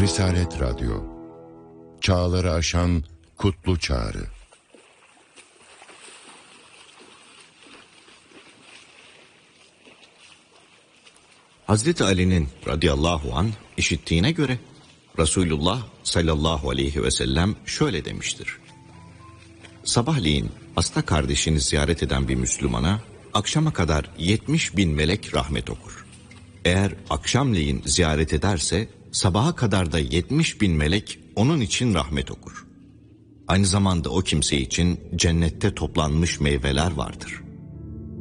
Risalet Radyo, çağları aşan kutlu çağrı. Hazreti Ali'nin radıyallahu anh işittiğine göre Resulullah sallallahu aleyhi ve sellem şöyle demiştir: sabahleyin hasta kardeşini ziyaret eden bir Müslümana akşama kadar 70.000 melek rahmet okur. Eğer akşamleyin ziyaret ederse sabaha kadar da 70.000 melek onun için rahmet okur. Aynı zamanda o kimse için cennette toplanmış meyveler vardır.